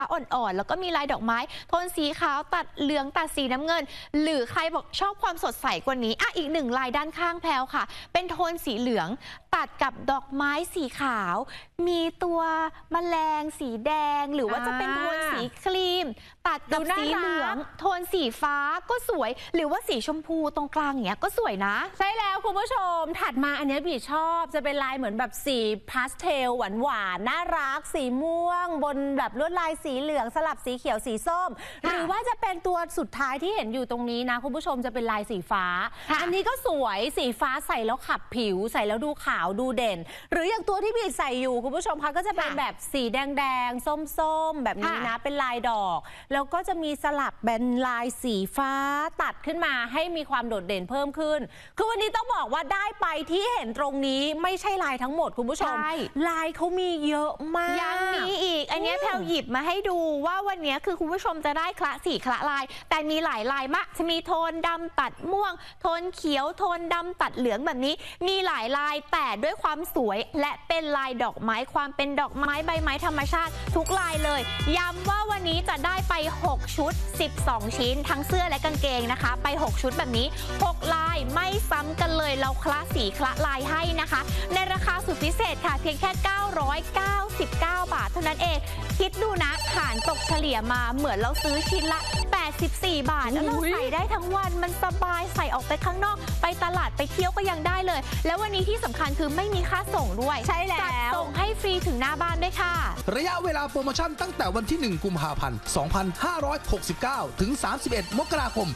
อ่อนๆแล้วก็มีลายดอกไม้โทนสีขาวตัดเหลืองตัดสีน้ำเงินหรือใครบอกชอบความสดใสกว่านี้อีกหนึ่งลายด้านข้างแพลวค่ะเป็นโทนสีเหลืองตัดกับดอกไม้สีขาวมีตัวแมลงสีแดงหรือว่าจะเป็นโทนสีครีมตัดกับสีเหลืองโทนสีฟ้าก็สวยหรือว่าสีชมพูตรงกลางเนี้ยก็สวยนะใช่แล้วคุณผู้ชมถัดมาอันนี้บีชอบจะเป็นลายเหมือนแบบสีพาสเทลหวานๆน่ารักสีม่วงบนแบบลวดลายสีเหลืองสลับสีเขียวสีส้มหรือว่าจะเป็นตัวสุดท้ายที่เห็นอยู่ตรงนี้นะคุณผู้ชมจะเป็นลายสีฟ้าอันนี้ก็สวยสีฟ้าใส่แล้วขับผิวใส่แล้วดูขาวดูเด่นหรืออย่างตัวที่บีใส่อยู่คุณผู้ชมคะก็จะเป็นแบบสีแดงๆส้มๆแบบนี้นะเป็นลายดอกแล้วก็จะมีสลับเป็นลายสีฟ้าตัดขึ้นมาให้มีความโดดเด่นเพิ่มขึ้นคือวันนี้ต้องบอกว่าได้ไปที่เห็นตรงนี้ไม่ใช่ลายทั้งหมดคุณผู้ชมลายเขามีเยอะมากยังมีอีกอันนี้แพลหยิบมาให้ดูว่าวันนี้คือคุณผู้ชมจะได้คละสีคละลายแต่มีหลายลายมากจะมีโทนดำตัดม่วงโทนเขียวโทนดำตัดเหลืองแบบนี้มีหลายลายแต่ด้วยความสวยและเป็นลายดอกไม้ความเป็นดอกไม้ใบไม้ธรรมชาติทุกลายเลยย้ำว่าวันนี้จะได้ไป6ชุด12ชิ้นทั้งเสื้อและกางเกงนะคะไป6ชุดแบบนี้6ลายไม่ซ้ำกันเลยเราคละสีคละลายให้นะคะในราคาสุดพิเศษค่ะเพียงแค่999 บาทเท่านั้นเองคิดดูนะหารตกเฉลี่ยมาเหมือนเราซื้อชิ้นละ84 บาทแล้วเราใส่ได้ทั้งวันมันสบายใส่ออกไปข้างนอกไปตลาดไปเที่ยวก็ยังได้เลยแล้ววันนี้ที่สำคัญคือไม่มีค่าส่งด้วยใช่แล้วจัดส่งให้ฟรีถึงหน้าบ้านด้วยค่ะระยะเวลาโปรโมชั่นตั้งแต่วันที่1กุมภาพันธ์2569ถึง31มกราคม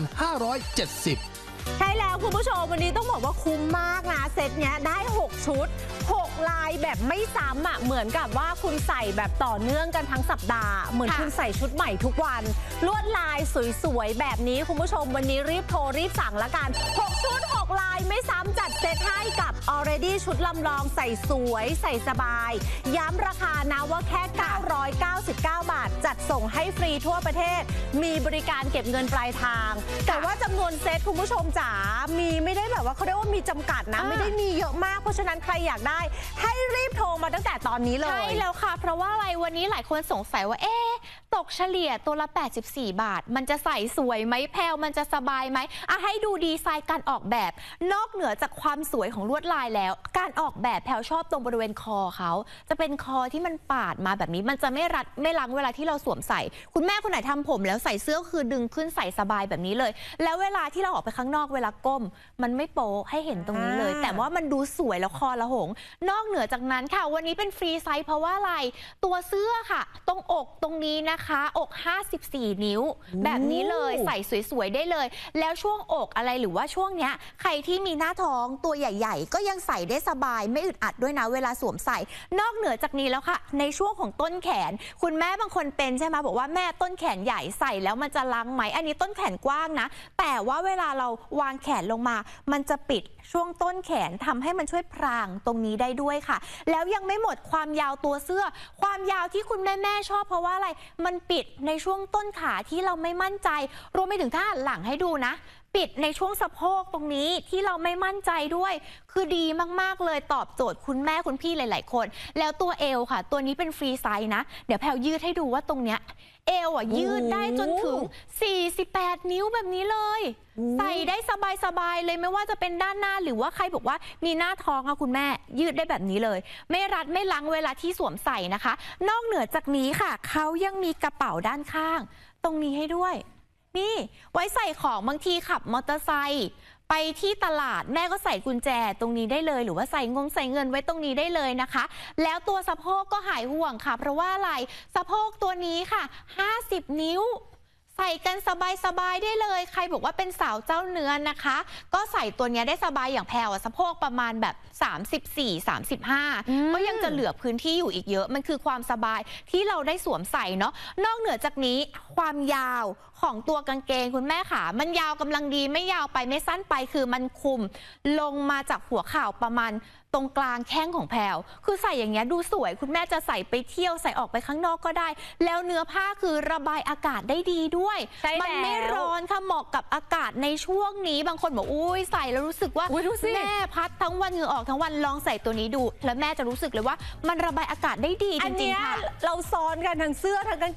2570 ใช่แล้วคุณผู้ชมวันนี้ต้องบอกว่าคุ้มมากนะเซตเนี้ยได้6ชุด6ลายแบบไม่ซ้ำเหมือนกับว่าคุณใส่แบบต่อเนื่องกันทั้งสัปดาห์เหมือนคุณใส่ชุดใหม่ทุกวันลวดลายสวยๆแบบนี้คุณผู้ชมวันนี้รีบโทรรีบสั่งละกัน6ชุด6ลายไม่ซ้ำจัดเซตให้กับ already ชุดลำลองใส่สวยใส่สบายย้ำราคานะว่าแค่999 บาทจัดส่งให้ฟรีทั่วประเทศมีบริการเก็บเงินปลายทางแต่ว่าจำนวนเซตคุณผู้ชมจ๋ามีไม่ได้แบบว่าเขาเรียกว่ามีจำกัดนะไม่ได้มีเยอะมากเพราะฉะนั้นใครอยากได้ให้รีบโทรมาตั้งแต่ตอนนี้เลยใช่แล้วค่ะเพราะว่าอะไรวันนี้หลายคนสงสัยว่าตกเฉลี่ยตัวละ84 บาทมันจะใส่สวยไหมแพลวมันจะสบายไหมให้ดูดีไซน์การออกแบบนอกเหนือจากความสวยของลวดลายแล้วการออกแบบแพลวชอบตรงบริเวณคอเขาจะเป็นคอที่มันปาดมาแบบนี้มันจะไม่รัดไม่ลังเวลาที่เราสวมใส่คุณแม่คนไหนทำผมแล้วใส่เสื้อคือดึงขึ้นใส่สบายแบบนี้เลยแล้วเวลาที่เราออกไปข้างนอกเวลาก้มมันไม่โป๊ให้เห็นตรงนี้เลยแต่ว่ามันดูสวยแล้วคอละหงนอกเหนือจากนั้นค่ะวันนี้เป็นฟรีไซส์เพราะว่าอะไรตัวเสื้อค่ะตรงอกตรงนี้นะคะอก54 นิ้วแบบนี้เลยใส่สวยๆได้เลยแล้วช่วงอกอะไรหรือว่าช่วงเนี้ยใครที่มีหน้าท้องตัวใหญ่ๆก็ยังใส่ได้สบายไม่อึดอัดด้วยนะเวลาสวมใส่นอกเหนือจากนี้แล้วค่ะในช่วงของต้นแขนคุณแม่บางคนเป็นใช่ไหมบอกว่าแม่ต้นแขนใหญ่ใส่แล้วมันจะลังไหมอันนี้ต้นแขนกว้างนะแต่ว่าเวลาเราวางแขนลงมามันจะปิดช่วงต้นแขนทำให้มันช่วยพรางตรงนี้ได้ด้วยค่ะแล้วยังไม่หมดความยาวตัวเสื้อความยาวที่คุณแม่ชอบเพราะว่าอะไรมันปิดในช่วงต้นขาที่เราไม่มั่นใจรวมไปถึงถ้าหันหลังให้ดูนะปิดในช่วงสะโพกตรงนี้ที่เราไม่มั่นใจด้วยคือดีมากๆเลยตอบโจทย์คุณแม่คุณพี่หลายๆคนแล้วตัวเอวค่ะตัวนี้เป็นฟรีไซส์นะเดี๋ยวแพลยืดให้ดูว่าตรงเนี้ยเอวยืดได้จนถึง48 นิ้วแบบนี้เลยใส่ได้สบายๆเลยไม่ว่าจะเป็นด้านหน้าหรือว่าใครบอกว่ามีหน้าท้องค่ะคุณแม่ยืดได้แบบนี้เลยไม่รัดไม่ลังเวลาที่สวมใส่นะคะนอกเหนือจากนี้ค่ะเขายังมีกระเป๋าด้านข้างตรงนี้ให้ด้วยนี่ไว้ใส่ของบางทีขับมอเตอร์ไซค์ไปที่ตลาดแม่ก็ใส่กุญแจตรงนี้ได้เลยหรือว่าใส่เงินไว้ตรงนี้ได้เลยนะคะแล้วตัวสะโพกก็หายห่วงค่ะเพราะว่าอะไรสะโพกตัวนี้ค่ะ50 นิ้วใส่กันสบายได้เลยใครบอกว่าเป็นสาวเจ้าเนื้อนะคะก็ใส่ตัวนี้ได้สบายอย่างแพลวสะโพกประมาณแบบ34-35ก็ยังจะเหลือพื้นที่อยู่อีกเยอะมันคือความสบายที่เราได้สวมใส่เนาะนอกเหนือจากนี้ความยาวของตัวกางเกงคุณแม่ขามันยาวกำลังดีไม่ยาวไปไม่สั้นไปคือมันคุมลงมาจากหัวเข่าประมาณตรงกลางแข้งของแพรวคือใส่อย่างเงี้ยดูสวยคุณแม่จะใส่ไปเที่ยวใส่ออกไปข้างนอกก็ได้แล้วเนื้อผ้าคือระบายอากาศได้ดีด้วยมันไม่ร้อนค่ะเหมาะกับอากาศในช่วงนี้บางคนบอกอุ้ยใส่แล้วรู้สึกว่าแม่พัดทั้งวันเหงื่อออกทั้งวันลองใส่ตัวนี้ดูแล้วแม่จะรู้สึกเลยว่ามันระบายอากาศได้ดีจริงๆค่ะเราซ้อนกันทั้งเสื้อทั้งกาง